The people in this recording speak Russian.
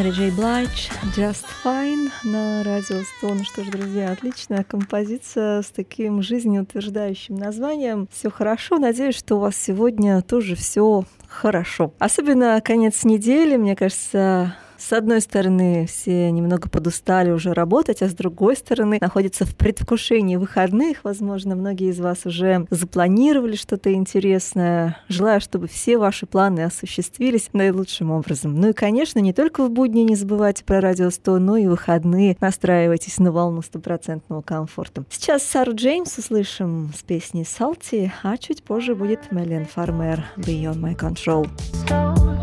Мэри Джей Блайдж, Just Fine на радио 100. Ну что ж, друзья, отличная композиция с таким жизнеутверждающим названием. Все хорошо. Надеюсь, что у вас сегодня тоже все хорошо. Особенно конец недели, мне кажется, с одной стороны, все немного подустали уже работать, а с другой стороны, находятся в предвкушении выходных. Возможно, многие из вас уже запланировали что-то интересное. Желаю, чтобы все ваши планы осуществились наилучшим образом. Ну и, конечно, не только в будни не забывайте про Радио 100, но и в выходные настраивайтесь на волну стопроцентного комфорта. Сейчас Сару Джеймс услышим с песней «Salty», а чуть позже будет Мэлен Фармер «Beyond My Control».